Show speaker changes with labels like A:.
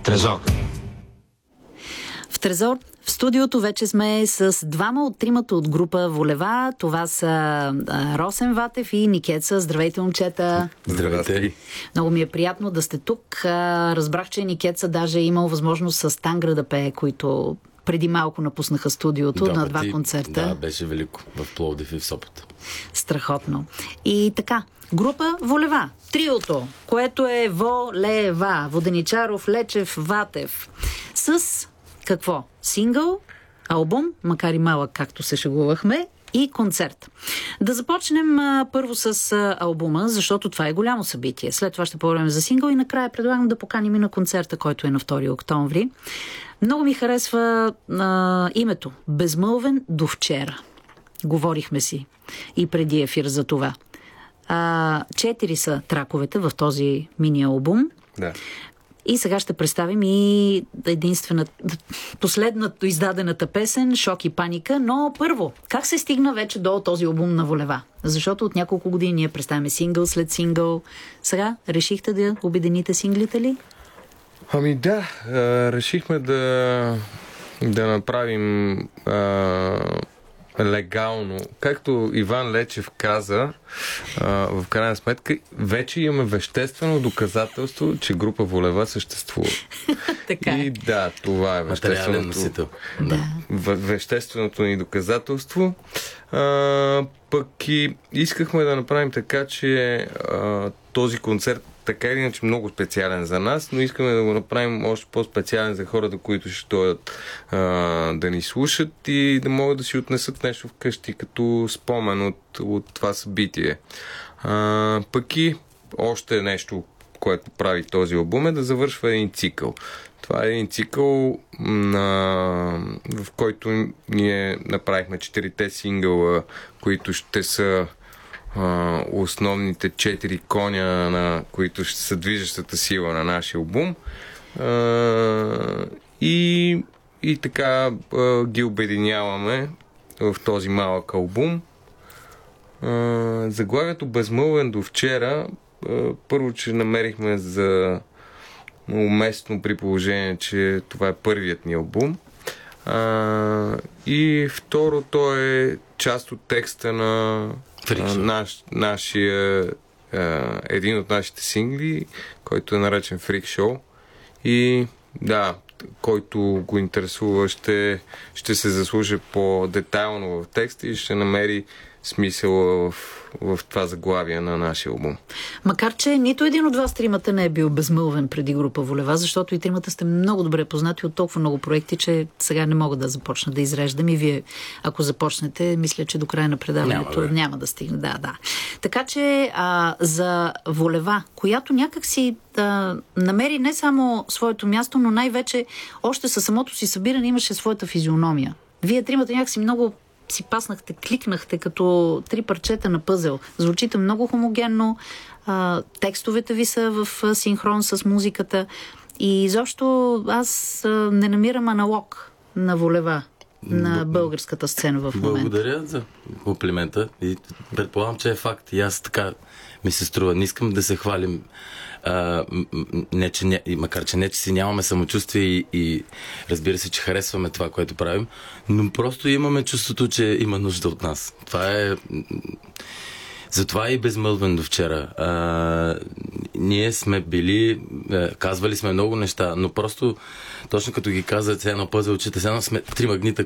A: Трезор.
B: В Трезор в студиото вече сме с двама от тримата от група Волева. Това са Росен Ватев и Никеца. Здравейте, момчета!
C: Здравейте!
B: Много ми е приятно да сте тук. Разбрах, че Никеца даже е имал възможност с Тангра да пее, които преди малко напуснаха студиото на два концерта.
C: Да, беше велико в Пловдив и в Сопот.
B: Страхотно. И така, група Волева. Триото, което е Волева. Воденичаров, Лечев, Ватев. С какво? Сингъл, албум, макар и малък, както се шегувахме, и концерт. Да започнем първо с албума, защото това е голямо събитие. След това ще поговорим за сингъл и накрая предлагам да поканим и на концерта, който е на 2 октомври. Много ми харесва името. Безмълвен до вчера. Говорихме си и преди ефир за това. 4 са траковете в този мини-албум.
C: Да.
B: И сега ще представим и последната издадената песен "Шок и паника", но първо, как се стигна вече до този албум на Волева? Защото от няколко години ние представяме сингъл след сингъл. Сега решихте да обедините синглите ли?
C: Ами да, решихме да направим легално. Както Иван Лечев каза, в крайна сметка, вече имаме веществено доказателство, че група Волева съществува.
B: Така.
C: И да, това е вещественото ни доказателство. Пък и искахме да направим така, че този концерт така или иначе много специален за нас, но искаме да го направим още по-специален за хората, които ще дойдат да ни слушат и да могат да си отнесат нещо вкъщи като спомен от това събитие. Пък и още нещо, което прави този албум, е да завършва един цикъл. Това е един цикъл, в който ние направихме 4 сингъла, които ще са основните 4 коня, на които ще са движещата сила на нашия албум. И така ги обединяваме в този малък албум. Заглавието "Безмълвен до вчера", първо, че намерихме за уместно при положение, че това е първият ни албум. И второ, то е част от текста на нашия един от нашите сингли, който е наречен "Фрик Шоу". И да, който го интересува, ще се заслужи по-детайлно в текста и ще намери смисъл в това заглавие на нашия албум.
B: Макар че нито един от вас тримата не е бил безмълвен преди група Волева, защото и тримата сте много добре познати от толкова много проекти, че сега не мога да започна да изреждам и вие, ако започнете, мисля, че до края на предаването няма да стигне. Да. Така че за Волева, която някак си намери не само своето място, но най-вече още със самото си събиране имаше своята физиономия. Вие тримата някак си много си паснахте, кликнахте като 3 парчета на пъзел. Звучите много хомогенно, текстовете ви са в синхрон с музиката и изобщо аз не намирам аналог на Волева на българската сцена в момента.
D: Благодаря за комплимента и предполагам, че е факт. И аз така ми се струва. Не искам да се хвалим, макар че не, че си нямаме самочувствие и разбира се, че харесваме това, което правим, но просто имаме чувството, че има нужда от нас. Това е... Затова и "Безмълвен до вчера". Ние сме били, казвали сме много неща, но просто точно като ги каза едно пъзелчета, едно сме 3 магнита,